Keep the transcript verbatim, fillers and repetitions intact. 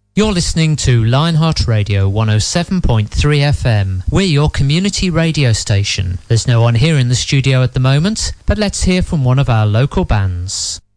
You're listening to Lionheart Radio one oh seven point three F M. We're your community radio station. There's no one here in the studio at the moment, but let's hear from one of our local bands.